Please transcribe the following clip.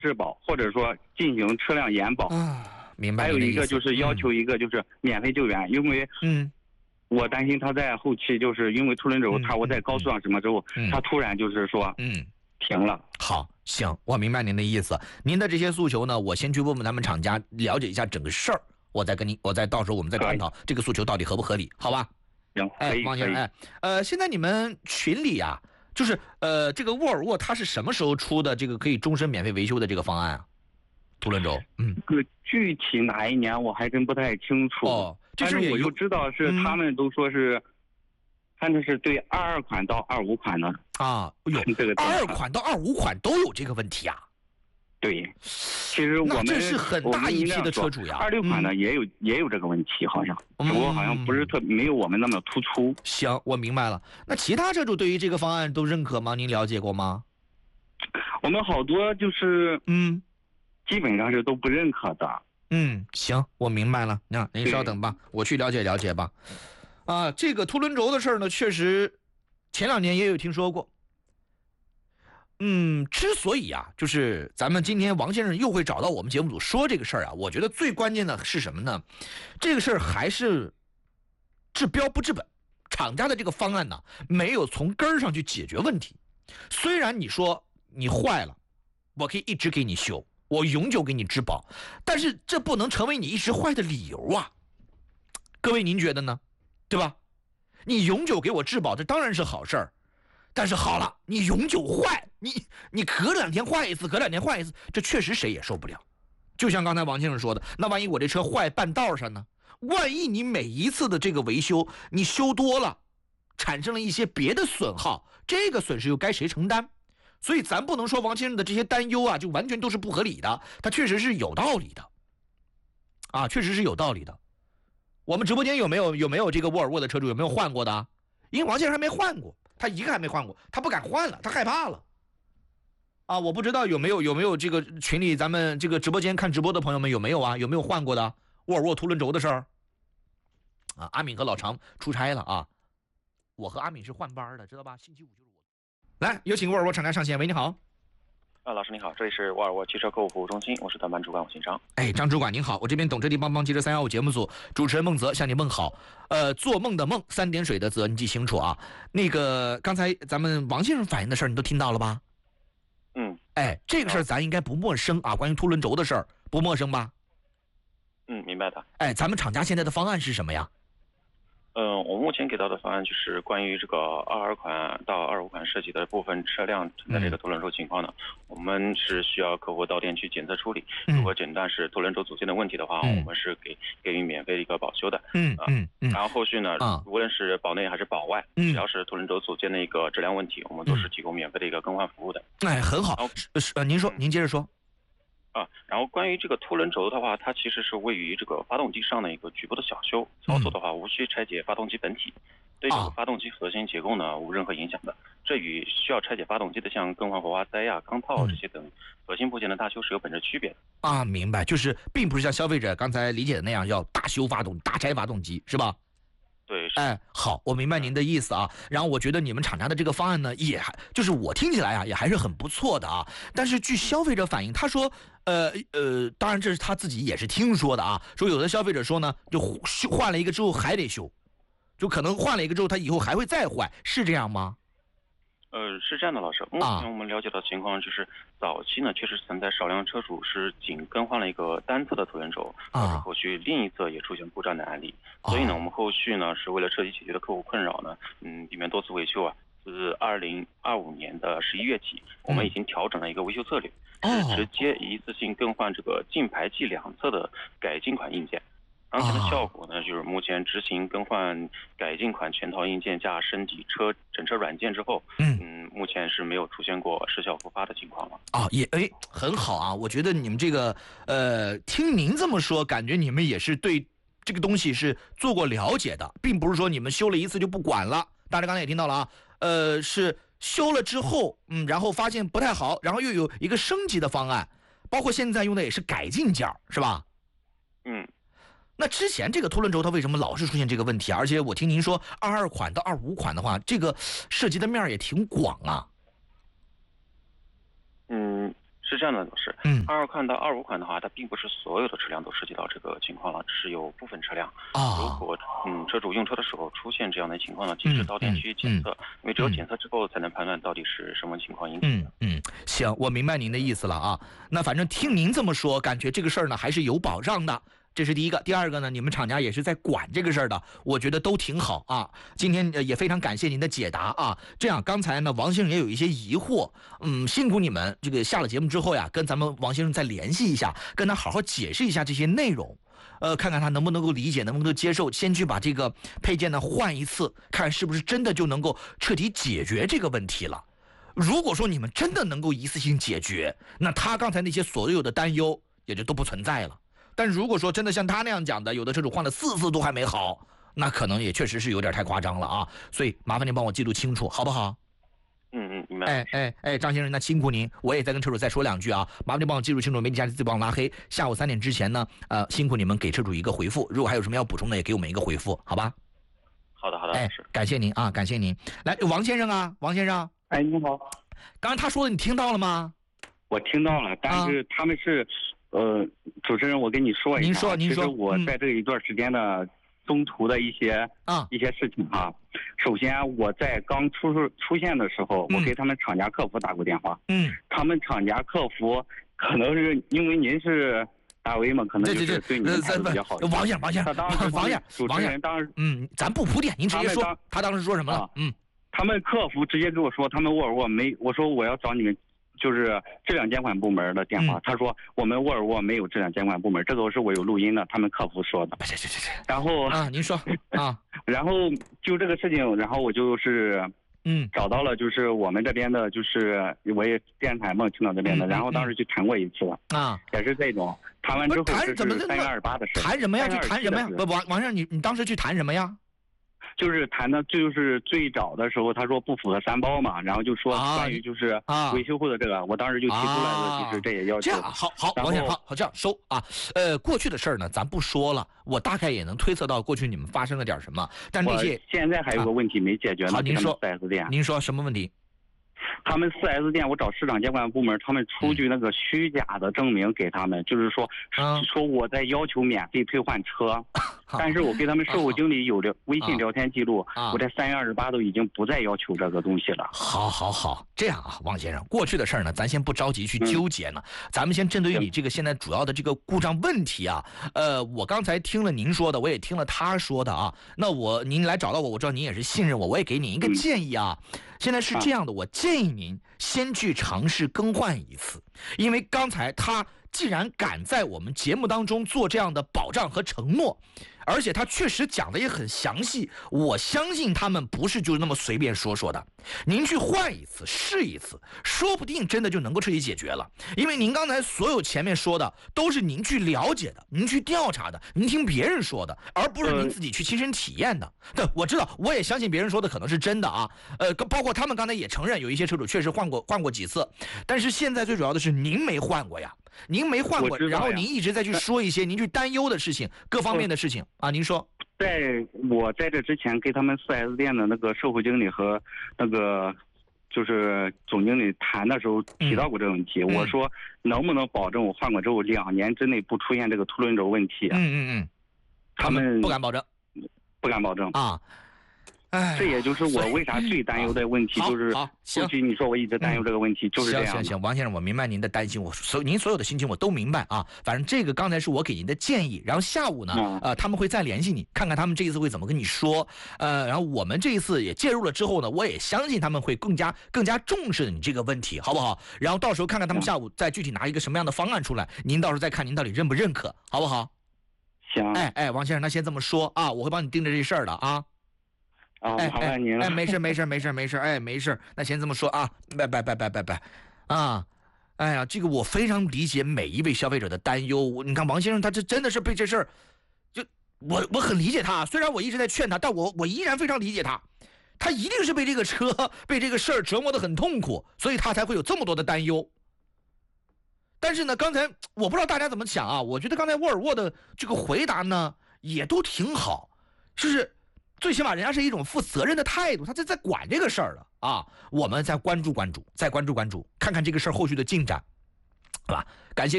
质保，或者说进行车辆延保。 明白。 还有一个就是要求一个就是免费救援，因为我担心他在后期就是因为凸轮轴他我在高速上什么之后，他突然就是说停了。 好，行，我明白您的意思。您的这些诉求呢，我先去问问他们厂家，了解一下整个事儿，我再到时候我们再探讨这个诉求到底合不合理，好吧？ 行， 王先生，现在你们群里啊，就是这个沃尔沃它是什么时候出的这个可以终身免费维修的这个方案啊？凸轮轴， 这个具体哪一年我还真不太清楚。但是我就知道是他们都说是，看的是对22款到25款的啊。这个22款到25款都有这个问题啊？对， 其实我们这是很大一批的车主呀。 26款呢也有这个问题，好像只不过好像不是没有我们那么突出。 行，我明白了。那其他车主对于这个方案都认可吗？您了解过吗？ 我们好多就是基本上是都不认可的。 行，我明白了。那您稍等吧，我去了解了解吧。这个凸轮轴的事儿呢，确实前2年也有听说过。之所以啊，就是咱们今天王先生又会找到我们节目组说这个事儿啊，我觉得最关键的是什么呢？这个事儿还是治标不治本，厂家的这个方案呢，没有从根儿上去解决问题。虽然你说你坏了，我可以一直给你修，我永久给你质保，但是这不能成为你一直坏的理由啊。各位您觉得呢？对吧？你永久给我质保，这当然是好事儿。但是好了，你永久坏，你隔2天坏一次，隔2天坏一次，这确实谁也受不了。就像刚才王先生说的，那万一我这车坏半道上呢？万一你每一次的这个维修你修多了，产生了一些别的损耗，这个损失又该谁承担？所以咱不能说王先生的这些担忧啊，就完全都是不合理的，他确实是有道理的，确实是有道理的。我们直播间有没有这个沃尔沃的车主有没有换过的？因为王先生还没换过。他一个还没换过，他不敢换了，他害怕了。我不知道有没有这个群里咱们这个直播间看直播的朋友们有没有有没有换过的沃尔沃凸轮轴的事儿？阿敏和老常出差了啊，我和阿敏是换班的，知道吧？星期5就是我。来，有请沃尔沃厂家上线。喂，你好。 老师您好，这里是沃尔沃汽车客户服务中心，我是团班主管王新章。 张主管您好，我这边懂车帝帮汽车315节目组主持人孟泽向你问好。做梦的梦，3点水的泽，你记清楚啊。那个刚才咱们王先生反映的事儿你都听到了吧？这个事儿咱应该不陌生啊，关于凸轮轴的事儿不陌生吧？ 明白的。 咱们厂家现在的方案是什么呀？ 我目前给到的方案就是关于这个22款到25款设计的部分车辆存在这个凸轮轴情况呢，我们是需要客户到店去检测处理。如果诊断是凸轮轴组件的问题的话，我们是给予免费的一个保修的。然后后续呢，无论是保内还是保外，只要是凸轮轴组件的一个质量问题，我们都是提供免费的一个更换服务的。 很好。您说，您接着说。 然后关于这个凸轮轴的话，它其实是位于这个发动机上的一个局部的小修，操作的话无需拆解发动机本体，对这个发动机核心结构呢无任何影响的。这与需要拆解发动机的像更换火花塞钢套这些等核心部件的大修是有本质区别的。 明白，就是并不是像消费者刚才理解的那样要大修发动机、大拆发动机，是吧？ 对， 好，我明白您的意思啊。然后我觉得你们厂家的这个方案呢，就是我听起来也还是很不错的啊。但是据消费者反映，他说，当然这是他自己也是听说的啊，说有的消费者说呢，就换了一个之后还得修，就可能换了一个之后他以后还会再坏，是这样吗？ 是这样的，老师。目前我们了解到情况就是，早期呢确实存在少量车主是仅更换了一个单侧的凸轮轴，后续另一侧也出现故障的案例。所以呢，我们后续呢是为了彻底解决的客户困扰呢，避免多次维修自2025年的11月起，我们已经调整了一个维修策略，是直接一次性更换这个进排气两侧的改进款硬件。当前的效果呢，就是目前执行更换改进款全套硬件加升级整车软件之后，目前是没有出现过失效复发的情况了。 很好啊，我觉得你们这个听您这么说，感觉你们也是对这个东西是做过了解的，并不是说你们修了一次就不管了。大家刚才也听到了是修了之后，然后发现不太好，然后又有一个升级的方案，包括现在用的也是改进件，是吧？那之前这个凸轮轴它为什么老是出现这个问题？而且我听您说22款到25款的话，这个涉及的面也挺广啊。 是这样的，老师。22款到25款的话，它并不是所有的车辆都涉及到这个情况了，只是有部分车辆。如果车主用车的时候出现这样的情况呢，及时到店去检测，因为只有检测之后才能判断到底是什么情况引起的。 行，我明白您的意思了啊。那反正听您这么说，感觉这个事儿呢还是有保障的。这是第一个，第二个呢，你们厂家也是在管这个事儿的，我觉得都挺好啊。今天也非常感谢您的解答啊。这样，刚才呢，王先生也有一些疑惑，辛苦你们这个下了节目之后呀，跟咱们王先生再联系一下，跟他好好解释一下这些内容，看看他能不能够理解，能不能够接受，先去把这个配件呢换一次，看是不是真的就能够彻底解决这个问题了。如果说你们真的能够一次性解决，那他刚才那些所有的担忧也就都不存在了。但如果说真的像他那样讲的，有的车主换了4次都还没好，那可能也确实是有点太夸张了啊。所以麻烦您帮我记录清楚，好不好？ 明白。 张先生，那辛苦您，我也再跟车主再说2句啊。麻烦您帮我记录清楚，媒体家自帮我拉黑。下午3点之前呢，辛苦你们给车主一个回复。如果还有什么要补充的，也给我们一个回复，好吧？ 好的。 感谢您啊，感谢您。来，王先生啊，王先生。 你好。 刚才他说的你听到了吗？ 我听到了，但是他们是。主持人，我跟你说一下， 您说， 其实我在这一段时间的中途的一些事情啊。首先，我在刚出现的时候，我给他们厂家客服打过电话。他们厂家客服可能是因为您是大 V 嘛，可能就是对你们态度比较好。 王先生， 主持人当时咱不铺垫，您直接说，他当时说什么了？ 他们客服直接跟我说，他们沃尔沃没，我说我要找你们。就是质量监管部门的电话，他说我们沃尔沃没有质量监管部门，这个是我有录音的，他们客服说的。然后您说然后就这个事情，然后我就是找到了，就是我们这边的，就是我也电台嘛，青岛这边的，然后当时去谈过一次也是这种，谈完之后是3月28的事。 谈什么呀？去谈什么呀？王上，你当时去谈什么呀？ 就是谈的，就是最早的时候，他说不符合3包嘛，然后就说关于就是维修后的这个，我当时就提出来了，就是这也要求。 这样好，王先生好，这样收啊。过去的事儿呢，咱不说了，我大概也能推测到过去你们发生了点什么，但这些现在还有个问题没解决呢。 好，您说 4S 店， 您说什么问题？ 他们 4S 店，我找市场监管部门，他们出具那个虚假的证明给他们，就是说我在要求免费退换车，但是我跟他们售后经理有着微信聊天记录，我在3月28都已经不再要求这个东西了。 好，这样啊，王先生，过去的事儿呢，咱先不着急去纠结呢，咱们先针对于你这个现在主要的这个故障问题啊，我刚才听了您说的，我也听了他说的啊，那您来找到我知道您也是信任我也给你一个建议啊。现在是这样的，我建议您先去尝试更换一次，因为刚才他既然敢在我们节目当中做这样的保障和承诺，而且他确实讲的也很详细，我相信他们不是就那么随便说的。您去换一次试一次，说不定真的就能够彻底解决了。因为您刚才所有前面说的都是您去了解的，您去调查的，您听别人说的，而不是您自己去亲身体验的。对，我知道，我也相信别人说的可能是真的啊。包括他们刚才也承认有一些车主确实换过几次，但是现在最主要的是您没换过呀。您没换过，然后您一直在去说一些您去担忧的事情，各方面的事情啊。您说， 我在这之前跟他们 4S 店的那个售后经理和那个就是总经理谈的时候提到过这个问题，我说能不能保证我换过之后2年之内不出现这个凸轮轴问题？他们不敢保证啊。 这也就是我为啥最担忧的问题，就是过去你说我一直担忧这个问题，就是这样。 行，王先生，我明白您的担心，您所有的心情我都明白啊。反正这个刚才是我给您的建议，然后下午呢，他们会再联系你，看看他们这一次会怎么跟你说。然后我们这一次也介入了之后呢，我也相信他们会更加重视你这个问题，好不好？然后到时候看看他们下午再具体拿一个什么样的方案出来，您到时候再看您到底认不认可，好不好？ 行。 王先生，那先这么说啊，我会帮你盯着这事儿的啊。 麻烦您了。 没事，没事，那先这么说啊，拜啊。哎呀，这个我非常理解每一位消费者的担忧。你看王先生他这真的是被这事儿，就我很理解他，虽然我一直在劝他，但我依然非常理解他。他一定是被这个车被这个事儿折磨得很痛苦，所以他才会有这么多的担忧。但是呢，刚才我不知道大家怎么想啊，我觉得刚才沃尔沃的这个回答呢也都挺好，就是最起码人家是一种负责任的态度，他在管这个事儿了啊。我们再关注，看看这个事儿后续的进展。 好吧？感谢。